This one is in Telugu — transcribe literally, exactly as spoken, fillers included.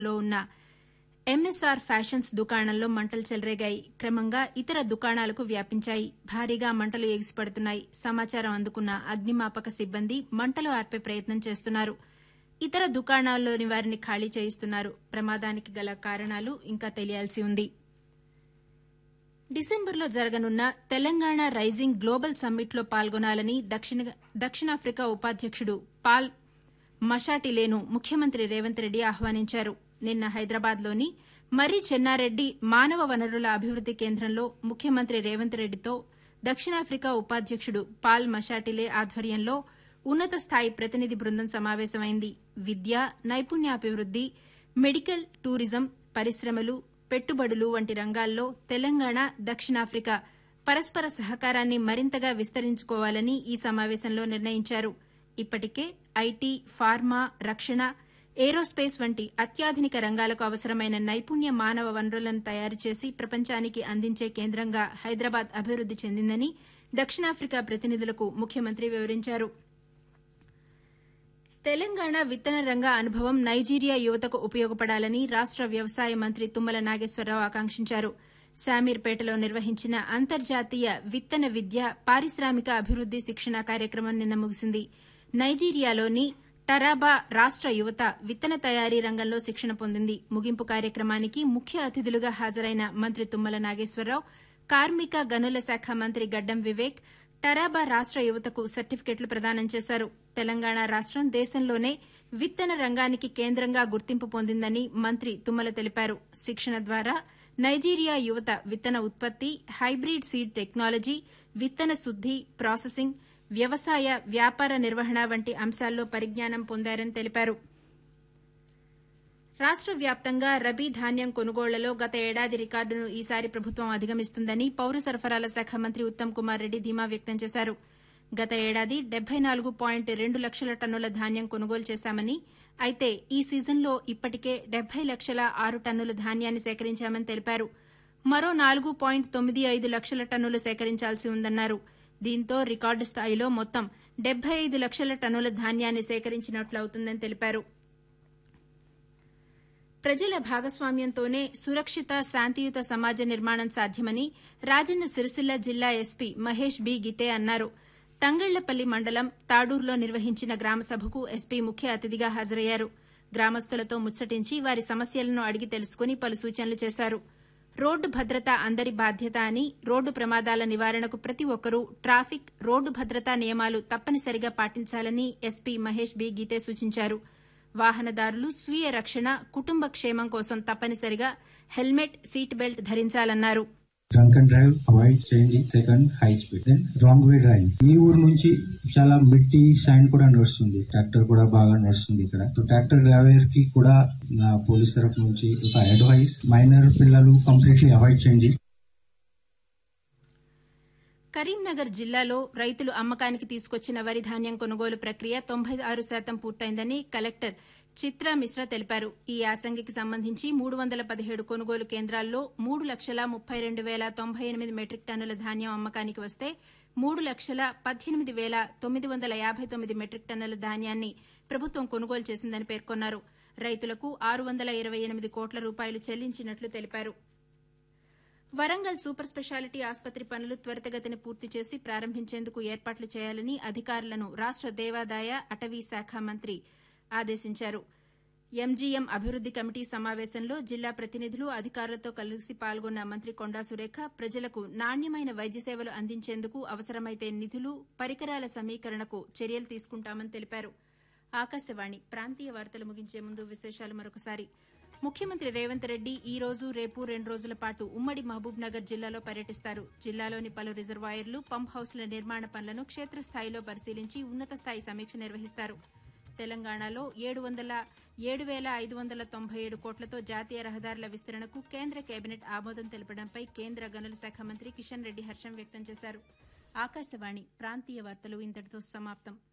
లో ఉన్న ఎంఎస్ఆర్ ఫ్యాషన్స్ దుకాణంలో మంటలు చెలరేగాయి. క్రమంగా ఇతర దుకాణాలకు వ్యాపించాయి. భారీగా మంటలు ఎగిసిపడుతున్నాయి. సమాచారం అందుకున్న అగ్నిమాపక సిబ్బంది మంటలు ఆర్పే ప్రయత్నం చేస్తున్నారు. ఇతర దుకాణాల్లోని వారిని ఖాళీ చేయిస్తున్నారు. ప్రమాదానికి గల కారణాలు ఇంకా తెలియాల్సి ఉంది. డిసెంబర్లో జరగనున్న తెలంగాణ రైజింగ్ గ్లోబల్ సమ్మిట్లో పాల్గొనాలని దక్షిణాఫ్రికా ఉపాధ్యకుడు పాల్ మషాటిలేను ముఖ్యమంత్రి రేవంత్ రెడ్డి ఆహ్వానించారు. నిన్న హైదరాబాద్లోని మర్రి చెన్నారెడ్డి మానవ వనరుల అభివృద్ది కేంద్రంలో ముఖ్యమంత్రి రేవంత్ రెడ్డితో దక్షిణాఫ్రికా ఉపాధ్యకుడు పాల్ మషాటిలే ఆధ్వర్యంలో ఉన్నత స్థాయి ప్రతినిధి బృందం సమావేశమైంది. విద్య, నైపుణ్యాభివృద్ది, మెడికల్, టూరిజం, పరిశ్రమలు, పెట్టుబడులు వంటి రంగాల్లో తెలంగాణ, దక్షిణాఫ్రికా పరస్పర సహకారాన్ని మరింతగా విస్తరించుకోవాలని ఈ సమావేశంలో నిర్ణయించారు. ఇప్పటికే ఐటీ, ఫార్మా, రక్షణ, ఏరోస్పేస్ వంటి అత్యాధునిక రంగాలకు అవసరమైన నైపుణ్య మానవ వనరులను తయారు చేసి ప్రపంచానికి అందించే కేంద్రంగా హైదరాబాద్ అభివృద్ది చెందిందని దక్షిణాఫ్రికా ప్రతినిధులకు ముఖ్యమంత్రి వివరించారు. తెలంగాణ విత్తన రంగ అనుభవం నైజీరియా యువతకు ఉపయోగపడాలని రాష్ట వ్యవసాయ మంత్రి తుమ్మల నాగేశ్వరరావు ఆకాంక్షించారు. శామీర్పేటలో నిర్వహించిన అంతర్జాతీయ విత్తన విద్య, పారిశ్రామిక అభివృద్ది శిక్షణ కార్యక్రమం నిన్న ముగిసింది. నైజీరియాలోని టరాబా రాష్ట యువత విత్తన తయారీ రంగంలో శిక్షణ పొందింది. ముగింపు కార్యక్రమానికి ముఖ్య అతిథులుగా హాజరైన మంత్రి తుమ్మల నాగేశ్వరరావు, కార్మిక గనుల శాఖ మంత్రి గడ్డం వివేక్ టరాబా రాష్ట యువతకు సర్టిఫికెట్లు ప్రదానం చేశారు. తెలంగాణ రాష్టం దేశంలోనే విత్తన రంగానికి కేంద్రంగా గుర్తింపు పొందిందని మంత్రి తుమ్మల తెలిపారు. శిక్షణ ద్వారా నైజీరియా యువత విత్తన ఉత్పత్తి, హైబ్రిడ్ సీడ్ టెక్నాలజీ, విత్తన శుద్ది, ప్రాసెసింగ్, వ్యవసాయ, వ్యాపార నిర్వహణ వంటి అంశాల్లో పరిజ్ఞానం పొందారని తెలిపారు. రాష్ట వ్యాప్తంగా రబీ ధాన్యం కొనుగోళ్లలో గత ఏడాది రికార్డును ఈసారి ప్రభుత్వం అధిగమిస్తుందని పౌర సరఫరాల శాఖ మంత్రి ఉత్తమ్ కుమార్ రెడ్డి ధీమా వ్యక్తం చేశారు. గత ఏడాది డెబ్బై నాలుగు పాయింట్ రెండు లక్షల టన్నుల ధాన్యం కొనుగోలు చేశామని, అయితే ఈ సీజన్లో ఇప్పటికే డెబ్బై లక్షల ఆరు టన్నుల ధాన్యాన్ని సేకరించామని తెలిపారు. మరో నాలుగు పాయింట్ తొమ్మిది ఐదు లక్షల టన్నులు సేకరించాల్సి ఉందన్నారు. దీంతో రికార్డు స్థాయిలో మొత్తం డెబ్బై ఐదు లక్షల టన్నుల ధాన్యాన్ని సేకరించినట్లవుతుందని తెలిపారు. ప్రజల భాగస్వామ్యంతోనే సురక్షిత, శాంతియుత సమాజ నిర్మాణం సాధ్యమని రాజన్న సిరిసిల్ల జిల్లా ఎస్పీ మహేష్ బి గితే అన్నారు. తంగళ్లపల్లి మండలం తాడూరులో నిర్వహించిన గ్రామసభకు ఎస్పీ ముఖ్య అతిథిగా హాజరయ్యారు. గ్రామస్తులతో ముచ్చటించి వారి సమస్యలను అడిగి తెలుసుకుని పలు సూచనలు చేశారు. రోడ్డు భద్రత అందరి బాధ్యత అని, రోడ్డు ప్రమాదాల నివారణకు ప్రతి ఒక్కరూ ట్రాఫిక్, రోడ్డు భద్రతా నియమాలు తప్పనిసరిగా పాటించాలని ఎస్పీ మహేష్ బి గితే సూచించారు. వాహనదారులు స్వీయ రక్షణ, కుటుంబ క్షేమం కోసం తప్పనిసరిగా helmet, seat belt ధరించాలన్నారు. Drunk and drive avoid చేయండి. Second, high speed. Then wrong way driving. మీ ఊరు నుంచి చాలా మిట్టి, శాండ్ కూడా నడుస్తుంది. ట్రాక్టర్ కూడా బాగా నడుస్తుంది ఇక్కడ. సో ట్రాక్టర్ డ్రైవర్ కి కూడా పోలీస్ తరఫు నుంచి ఒక అడ్వైస్, మైనర్ పిల్లలు కంప్లీట్లీ అవాయిడ్ చేయండి. కరీంనగర్ జిల్లాలో రైతులు అమ్మకానికి తీసుకొచ్చిన వరి ధాన్యం కొనుగోలు ప్రక్రియ తొంభై ఆరు శాతం పూర్తయిందని కలెక్టర్ చిత్రా మిశ్రా తెలిపారు. ఈ యాసంగికి సంబంధించి మూడు వందల పదిహేడు కొనుగోలు కేంద్రాల్లో మూడు లక్షల ముప్పై రెండు వేల తొంభై ఎనిమిది మెట్రిక్ టన్నుల ధాన్యం అమ్మకానికి వస్తే మూడు లక్షల పద్దెనిమిది వేల తొమ్మిది వందల యాబై తొమ్మిది మెట్రిక్ టన్నుల ధాన్యాన్ని ప్రభుత్వం కొనుగోలు చేసిందని పేర్కొన్నారు. రైతులకు ఆరు వందల ఇరవై ఎనిమిది కోట్ల రూపాయలు చెల్లించినట్లు తెలిపారు. వరంగల్ సూపర్ స్పెషాలిటీ ఆసుపత్రి పనులు త్వరితగతిన పూర్తి చేసి ప్రారంభించేందుకు ఏర్పాట్లు చేయాలని అధికారులను రాష్ట దేవాదాయ, అటవీ శాఖ మంత్రి ఆదేశించారు. ఎంజీఎం అభివృద్ది కమిటీ సమావేశంలో జిల్లా ప్రతినిధులు, అధికారులతో కలిసి పాల్గొన్న మంత్రి కొండా సురేఖ ప్రజలకు నాణ్యమైన వైద్య సేవలు అందించేందుకు అవసరమైతే నిధులు, పరికరాల సమీకరణకు చర్యలు తీసుకుంటామని తెలిపారు. ఆకాశవాణి ప్రాంతీయ వార్తలు ముగించే ముందు విశేషాలు మరొకసారి. ముఖ్యమంత్రి రేవంత్ రెడ్డి ఈ రోజు, రేపు రెండు రోజుల పాటు ఉమ్మడి మహబూబ్ నగర్ జిల్లాలో పర్యటిస్తారు. జిల్లాలోని పలు రిజర్వాయర్లు, పంప్ హౌస్ల నిర్మాణ పనులను క్షేత్రస్థాయిలో పరిశీలించి ఉన్నత స్థాయి సమీక్ష నిర్వహిస్తారు. తెలంగాణలో ఏడు వందల ఏడు వేల ఐదు వందల తొంభై ఏడు కోట్లతో జాతీయ రహదారుల విస్తరణకు కేంద్ర కేబినెట్ ఆమోదం తెలపడంపై కేంద్ర గనుల శాఖ మంత్రి కిషన్ రెడ్డి హర్షం వ్యక్తం చేశారు. ఆకాశవాణి ప్రాంతీయ వార్తలు ఇంతటితో సమాప్తం.